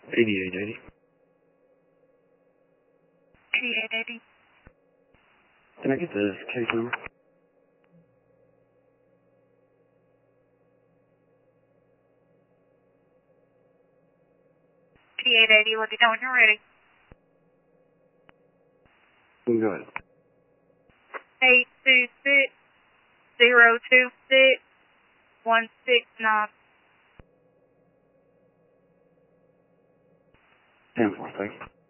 8880. 8880. Can I get the case number? P880, let me know when you're ready. Go ahead. 826-026-169. 10-4, thanks.